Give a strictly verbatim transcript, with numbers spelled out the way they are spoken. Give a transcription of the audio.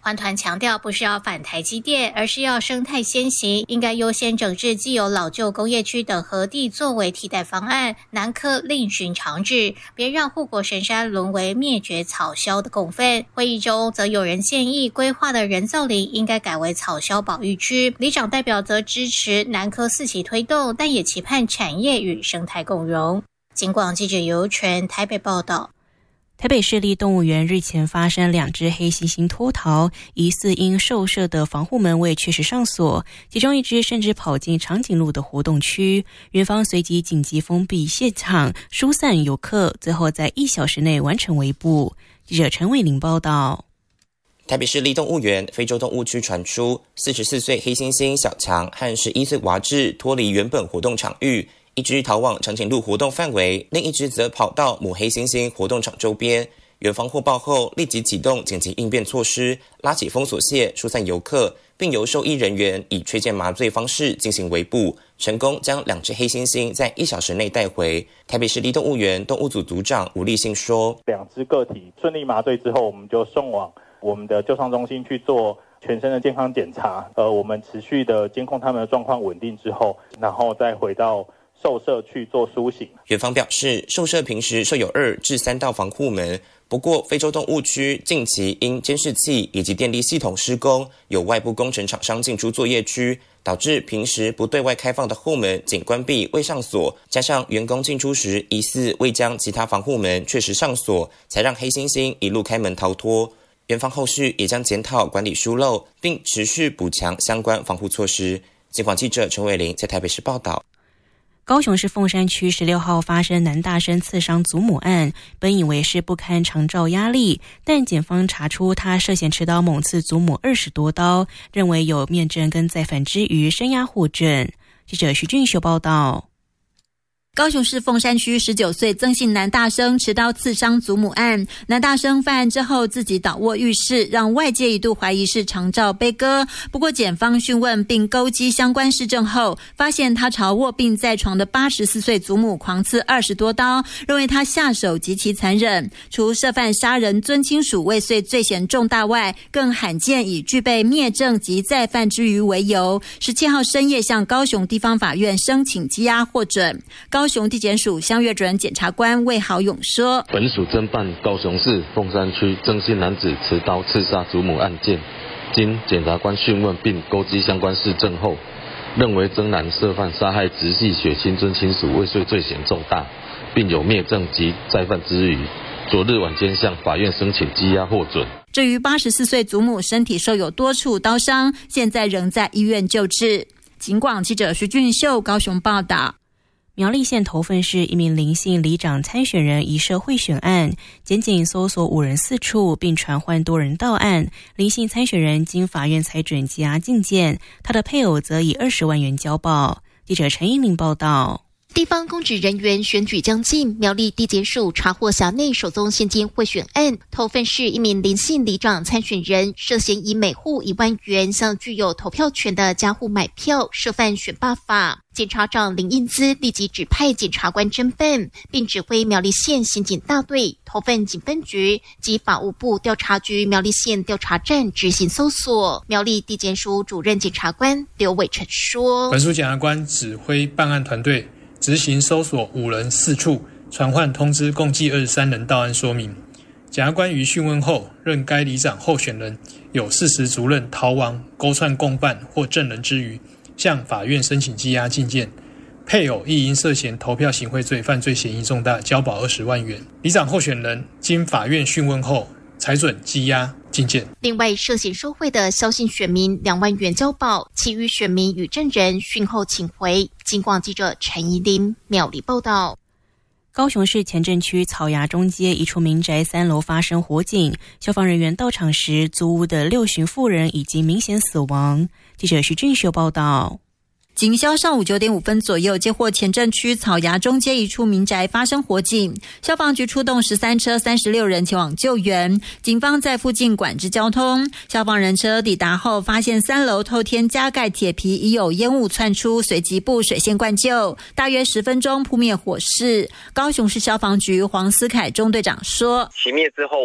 环团强调，不是要反台积电，而是要生态先行，应该优先整治既有老旧工业区等核地作为替代方案，南科另寻长治，别让护国神山沦为灭绝草鸮的共愤。会议中则有人建议，规划的人造林应该改为草鸮保育区，里长代表则支持南科四期推动，但也期盼产业与生态共融。警广记者尤纯台北报道。 台北市立动物园日前发生两只黑猩猩脱逃，疑似因兽舍的防护门未确实上锁，其中一只甚至跑进长颈鹿的活动区。园方随即紧急封闭现场，疏散游客，最后在一小时内完成围捕。记者陈伟玲报道。 台北市立动物园非洲动物区传出，四十四岁黑猩猩小强和十一岁娃智脱离原本活动场域，一只逃往长颈鹿活动范围，另一只则跑到母黑猩猩活动场周边。园方获报后立即启动紧急应变措施，拉起封锁线疏散游客，并由兽医人员以吹箭麻醉方式进行围捕，成功将两只黑猩猩在一小时内带回。台北市立动物园动物组组长吴立信说， 两只个体顺利麻醉之后，我们就送往我们的救伤中心去做全身的健康检查。呃，我们持续的监控他们的状况稳定之后，然后再回到兽舍去做苏醒。 园方表示，兽舍平时设有二至三道防护门，不过非洲动物区近期因监视器以及电力系统施工，有外部工程厂商进出作业区，导致平时不对外开放的后门仅关闭未上锁，加上员工进出时疑似未将其他防护门确实上锁，才让黑猩猩一路开门逃脱。园方后续也将检讨管理疏漏，并持续补强相关防护措施。警广记者陈伟玲在台北市报道。 高雄市凤山区十六号发生男大生刺伤祖母案，本以为是不堪长照压力，但检方查出他涉嫌持刀猛刺祖母二十多刀，认为有面证跟再犯之余，声押获准。记者徐俊秀报道。 高雄市凤山区十九岁曾姓男大生持刀刺伤祖母案，男大生犯案之后自己倒卧浴室，让外界一度怀疑是长照悲歌。不过检方讯问并勾稽相关事证后，发现他朝卧病在床的八十四岁祖母狂刺二十多刀，认为他下手极其残忍，除涉犯杀人、尊亲属未遂罪嫌重大外，更罕见以具备灭证及再犯之余为由，十七号深夜向高雄地方法院申请羁押获准。高雄地检署乡岳主任检察官魏豪勇说， 本署侦办高雄市凤山区曾姓男子持刀刺杀祖母案件，经检察官讯问并勾稽相关事证后，认为曾男涉犯杀害直系血亲尊亲属未遂罪嫌重大，并有灭证及再犯之余，昨日晚间向法院申请羁押获准。 至于八十四岁祖母身体受有多处刀伤，现在仍在医院救治。警广记者徐俊秀高雄报道。 苗栗县头份市一名林姓里长参选人疑涉贿选案，检警搜索五人四处，并传唤多人到案。林姓参选人经法院裁准羁押禁见，他的配偶则以二十万元交保。记者陈英玲报道。 地方公职人员选举将近，苗栗地检署查获辖内首宗现金贿选案，头份市一名林姓里长参选人涉嫌以每户一万元向具有投票权的家户买票，涉犯选罢法。检察长林应姿立即指派检察官侦办，并指挥苗栗县刑警大队、头份警分局及法务部调查局苗栗县调查站执行搜索。苗栗地检署主任检察官刘伟成说， 本署检察官指挥办案团队执行搜索五人四处，传唤通知共计二十三人到案说明。检察官于讯问后，认该里长候选人有事实足认逃亡、勾串共犯或证人之余，向法院申请羁押禁见。配偶亦因涉嫌投票行贿罪犯罪嫌疑重大，交保二十万元。里长候选人经法院讯问后，裁准羁押禁见。 另外，涉嫌受贿的萧姓选民两万元交保，其余选民与证人讯后请回。警广记者陈怡琳苗栗报道。 高雄市前镇区草衙中街一处民宅三楼发生火警，消防人员到场时，租屋的六旬妇人已经明显死亡。记者徐俊秀报道。 警消上午九点五分左右接获前镇区草衙中街一处民宅发生火警，消防局出动十三车三十六人前往救援，警方在附近管制交通。消防人车抵达后，发现三楼透天加盖铁皮已有烟雾窜出，随即布水线灌救，大约十分钟扑灭火势。高雄市消防局黄思凯中队长说， 熄灭之后